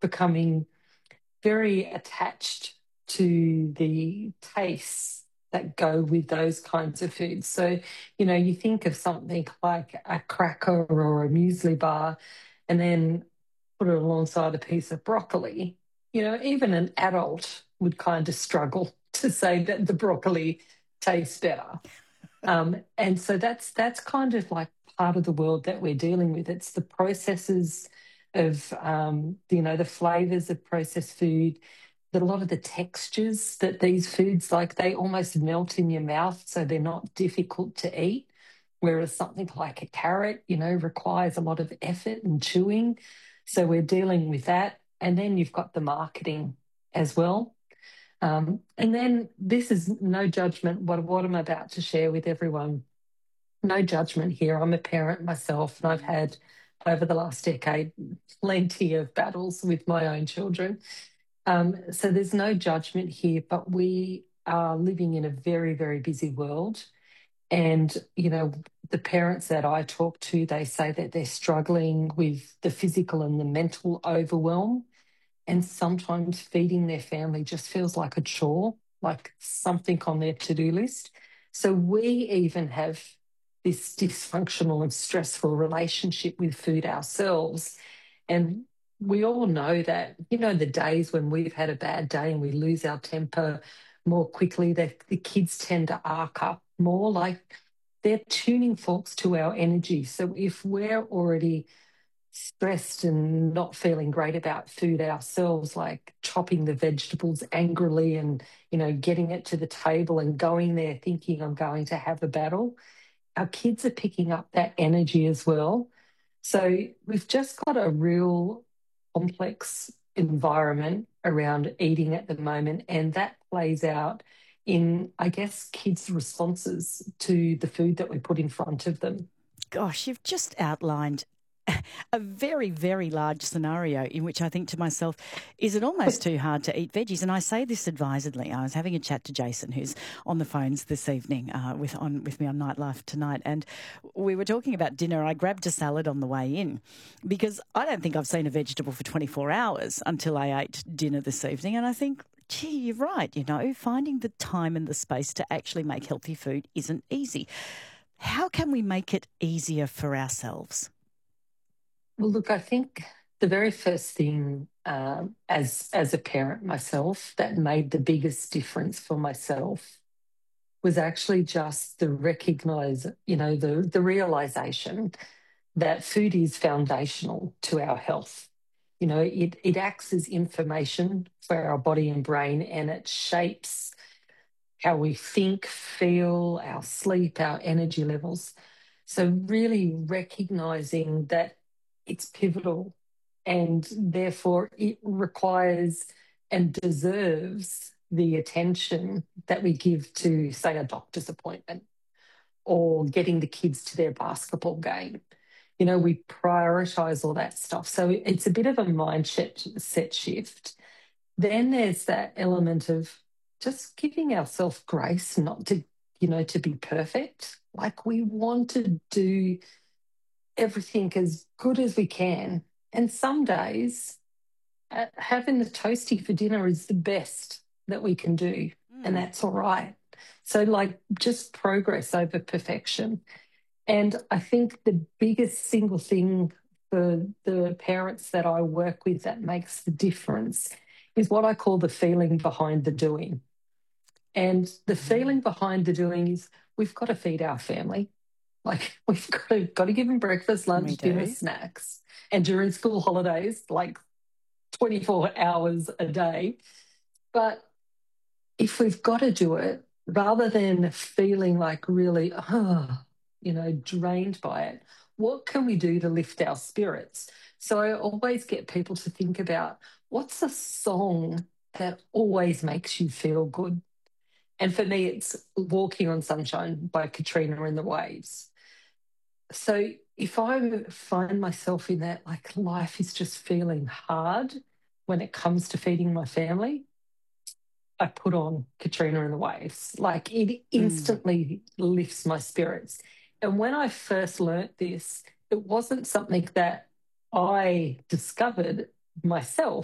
becoming very attached to the tastes that go with those kinds of foods. So, you think of something like a cracker or a muesli bar and then put it alongside a piece of broccoli. Even an adult would kind of struggle to say that the broccoli tastes better. And so that's kind of like part of the world that we're dealing with. It's the processes of the flavors of processed food, a lot of the textures that these foods, like, they almost melt in your mouth, so they're not difficult to eat. Whereas something like a carrot, requires a lot of effort and chewing. So we're dealing with that. And then you've got the marketing as well. And then this is no judgment, what I'm about to share with everyone. No judgment here. I'm a parent myself, and I've had, over the last decade, plenty of battles with my own children. So there's no judgment here, but we are living in a very, very busy world. And, the parents that I talk to, they say that they're struggling with the physical and the mental overwhelm. And sometimes feeding their family just feels like a chore, like something on their to-do list. So we even have this dysfunctional and stressful relationship with food ourselves. And we all know that, the days when we've had a bad day and we lose our temper more quickly, that the kids tend to arc up more, like they're tuning forks to our energy. So if we're already stressed and not feeling great about food ourselves, like chopping the vegetables angrily and, getting it to the table and going there thinking I'm going to have a battle, our kids are picking up that energy as well. So we've just got a real complex environment around eating at the moment, and that plays out in, I guess, kids' responses to the food that we put in front of them. Gosh, you've just outlined a very, very large scenario in which I think to myself, is it almost too hard to eat veggies? And I say this advisedly. I was having a chat to Jason, who's on the phones this evening with me on Nightlife tonight, and we were talking about dinner. I grabbed a salad on the way in because I don't think I've seen a vegetable for 24 hours until I ate dinner this evening, and I think, gee, you're right, finding the time and the space to actually make healthy food isn't easy. How can we make it easier for ourselves? Well, look, I think the very first thing, as a parent myself, that made the biggest difference for myself was actually just the realization that food is foundational to our health. It acts as information for our body and brain, and it shapes how we think, feel, our sleep, our energy levels. So really recognizing that it's pivotal, and therefore it requires and deserves the attention that we give to, say, a doctor's appointment or getting the kids to their basketball game. We prioritize all that stuff. So it's a bit of a mindset set shift. Then there's that element of just giving ourselves grace, not to be perfect. Like, we want to do everything as good as we can. And some days, having the toasty for dinner is the best that we can do. And that's all right. So, like, just progress over perfection. And I think the biggest single thing for the parents that I work with that makes the difference is what I call the feeling behind the doing. And the feeling behind the doing is, we've got to feed our family. Like, we've got to give them breakfast, lunch, dinner, snacks. And during school holidays, like 24 hours a day. But if we've got to do it, rather than feeling like really, drained by it, what can we do to lift our spirits? So I always get people to think about, what's a song that always makes you feel good? And for me, it's Walking on Sunshine by Katrina and the Waves. So if I find myself in that, like, life is just feeling hard when it comes to feeding my family, I put on Katrina and the Waves. Like, it instantly lifts my spirits. And when I first learnt this, it wasn't something that I discovered myself.